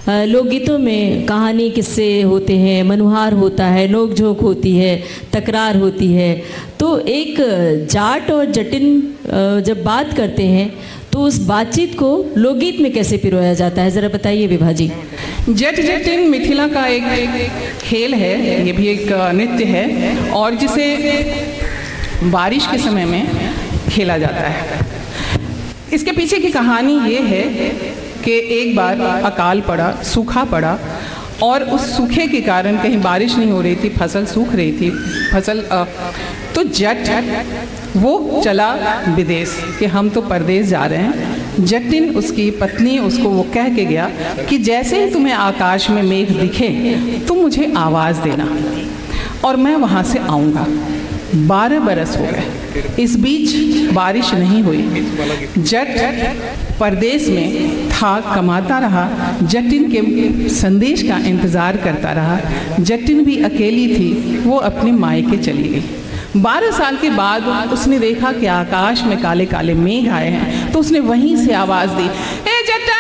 लोकगीतों में कहानी किस्से होते हैं, मनुहार होता है, नोक झोंक होती है, तकरार होती है। तो एक जाट और जटिन जब बात करते हैं तो उस बातचीत को लोकगीत में कैसे पिरोया जाता है, ज़रा बताइए विभा जी। जट जटिन मिथिला का एक खेल है, ये भी एक नृत्य है और जिसे बारिश के समय में खेला जाता है। इसके पीछे की कहानी ये है कि एक बार अकाल पड़ा, सूखा पड़ा और उस सूखे के कारण कहीं बारिश नहीं हो रही थी, फसल सूख रही थी, तो जट वो चला विदेश कि हम तो परदेश जा रहे हैं। जटिन उसकी पत्नी उसको वो कह के गया कि जैसे ही तुम्हें आकाश में मेघ दिखे तुम मुझे आवाज़ देना और मैं वहाँ से आऊँगा। 12 बरस हो गए, इस बीच बारिश नहीं हुई। जट परदेश में था, कमाता रहा, जटिन के संदेश का इंतज़ार करता रहा। जटिन भी अकेली थी, वो अपने मायके चली गई। 12 साल के बाद उसने देखा कि आकाश में काले काले मेघ आए हैं, तो उसने वहीं से आवाज़ दी, ए जटा